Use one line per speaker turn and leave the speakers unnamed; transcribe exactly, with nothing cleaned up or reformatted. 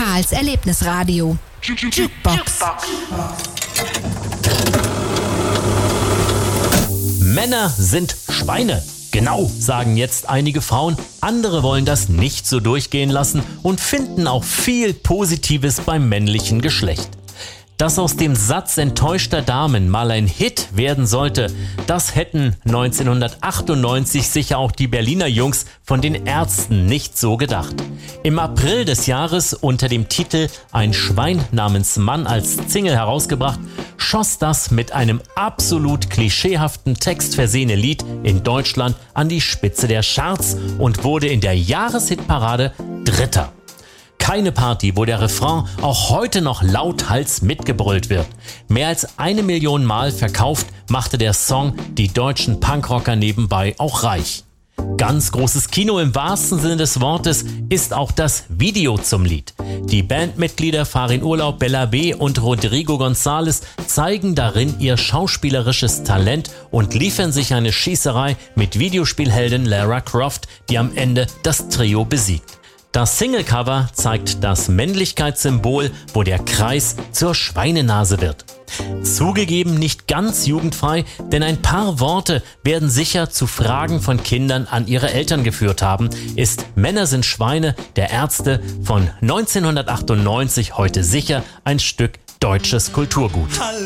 Karls Erlebnisradio. Jukebox.
Männer sind Schweine. Genau, sagen jetzt einige Frauen. Andere wollen das nicht so durchgehen lassen und finden auch viel Positives beim männlichen Geschlecht. Dass aus dem Satz enttäuschter Damen mal ein Hit werden sollte, das hätten neunzehnhundertachtundneunzig sicher auch die Berliner Jungs von den Ärzten nicht so gedacht. Im April des Jahres unter dem Titel Ein Schwein namens Mann als Single herausgebracht, schoss das mit einem absolut klischeehaften Text versehene Lied in Deutschland an die Spitze der Charts und wurde in der Jahreshitparade Dritter. Keine Party, wo der Refrain auch heute noch lauthals mitgebrüllt wird. Mehr als eine Million Mal verkauft, machte der Song die deutschen Punkrocker nebenbei auch reich. Ganz großes Kino im wahrsten Sinne des Wortes ist auch das Video zum Lied. Die Bandmitglieder Farin Urlaub, Bella B. und Rodrigo González zeigen darin ihr schauspielerisches Talent und liefern sich eine Schießerei mit Videospielheldin Lara Croft, die am Ende das Trio besiegt. Das Singlecover zeigt das Männlichkeitssymbol, wo der Kreis zur Schweinenase wird. Zugegeben nicht ganz jugendfrei, denn ein paar Worte werden sicher zu Fragen von Kindern an ihre Eltern geführt haben, ist Männer sind Schweine der Ärzte von neunzehnhundertachtundneunzig heute sicher ein Stück deutsches Kulturgut.